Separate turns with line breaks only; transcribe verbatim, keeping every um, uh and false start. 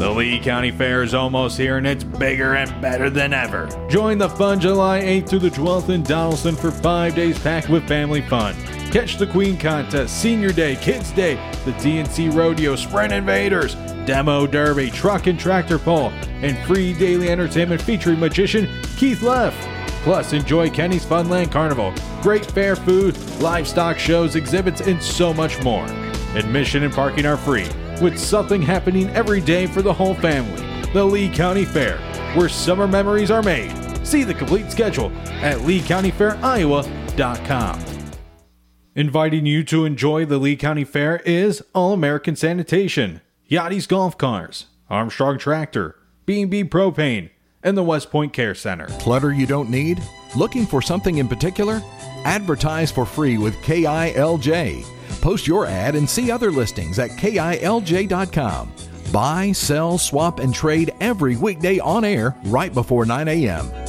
The Lee County Fair is almost here and it's bigger and better than ever. Join the fun July eighth through the twelfth in Donaldson for five days packed with family fun. Catch the Queen Contest, Senior Day, Kids Day, the D N C Rodeo, Sprint Invaders, Demo Derby, Truck and Tractor Pull, and free daily entertainment featuring magician Keith Leff. Plus, enjoy Kenny's Funland Carnival, great fair food, livestock shows, exhibits, and so much more. Admission and parking are free, with something happening every day for the whole family. The Lee County Fair, where summer memories are made. See the complete schedule at lee county fair iowa dot com. Inviting you to enjoy the Lee County Fair is All American Sanitation, Yachty's Golf Cars, Armstrong Tractor, B and B Propane, and the West Point Care Center.
Clutter you don't need? Looking for something in particular? Advertise for free with K I L J. Post your ad and see other listings at K I L J dot com. Buy, sell, swap, and trade every weekday on air right before nine a.m.